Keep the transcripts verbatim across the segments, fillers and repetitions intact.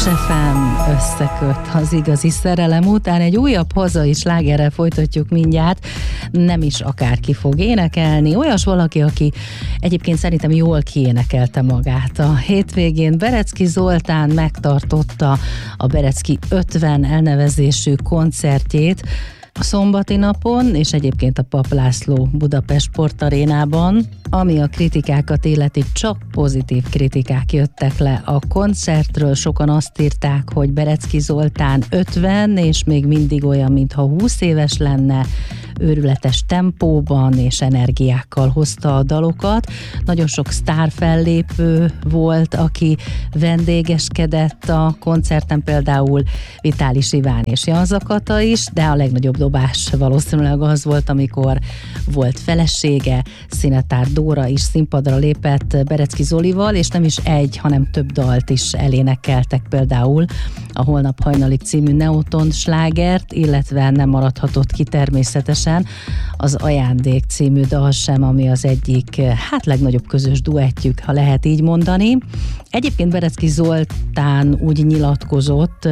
ef em összeköt az igazi szerelem után. Egy újabb hazai slágerrel folytatjuk mindjárt. Nem is akárki fog énekelni. Olyas valaki, aki egyébként szerintem jól kiénekelte magát. A hétvégén Berecki Zoltán megtartotta a Berecki ötven elnevezésű koncertjét a szombati napon, és egyébként a Papp László Budapest Sportarénában, ami a kritikákat illeti, csak pozitív kritikák jöttek le a koncertről. Sokan azt írták, hogy Berecki Zoltán ötven, és még mindig olyan, mintha húsz éves lenne, őrületes tempóban és energiákkal hozta a dalokat. Nagyon sok sztárfellépő volt, aki vendégeskedett a koncerten, például Vitális Iván és Jan Zakata is, de a legnagyobb dobás valószínűleg az volt, amikor volt felesége, Szinetár Dóra is színpadra lépett Berecki Zolival, és nem is egy, hanem több dalt is elénekeltek, például a Holnap hajnalig című Neoton slágert, illetve nem maradhatott ki természetesen az Ajándék című dal sem, ami az egyik, hát legnagyobb közös duettjük, ha lehet így mondani. Egyébként Berecki Zoltán úgy nyilatkozott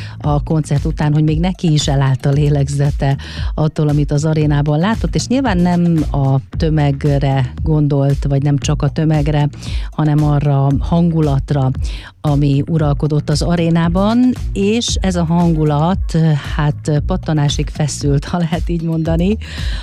a koncert után, hogy még neki is elállt a lélegzete attól, amit az arénában látott, és nyilván nem a tömegre gondolt, vagy nem csak a tömegre, hanem arra hangulatra, ami uralkodott az arénában, és ez a hangulat, hát pattanásig feszült, ha lehet így mondani,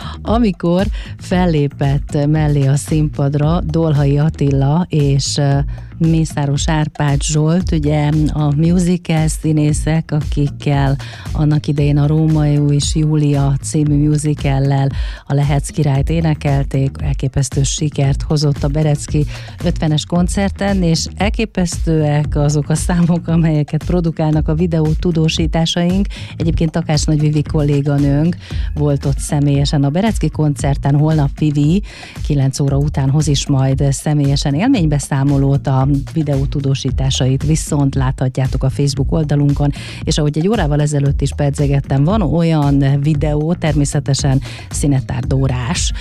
amikor fellépett mellé a színpadra Dolhai Attila és Mészáros Árpád Zsolt, ugye a musical színészek, akikkel annak idején a Rómeó és Júlia című musicallel a Lehetsz királyt énekelték, elképesztő sikert hozott a Berecki ötvenes koncerten, és elképesztőek azok a számok, amelyeket produkálnak a videó tudósításaink. Egyébként Takács Nagy Vivi kolléganőnk volt ott személyesen a Berecki koncerten, holnap Vivi kilenc óra után hoz is majd személyesen élménybeszámolót, a videó tudósításait viszont láthatjátok a Facebook oldalunkon, és ahogy egy órával ezelőtt is pedzegettem, van olyan videó, természetesen Szinetár Dórás,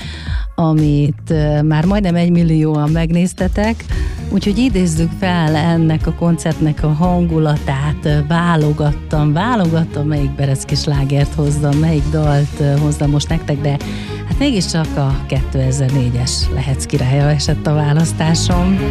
amit már majdnem egy millióan megnéztetek, úgyhogy idézzük fel ennek a koncertnek a hangulatát, válogattam, válogattam, melyik berecki slágert hozzam, melyik dalt hozzam most nektek, de hát mégiscsak a kétezer-négyes Lehetsz királya esett a választásom.